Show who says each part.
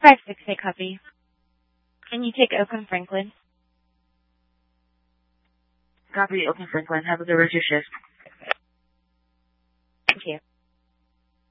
Speaker 1: 5-6, copy. Can you take Oakland Franklin?
Speaker 2: Copy, Oakland Franklin. Have a good rest of your shift.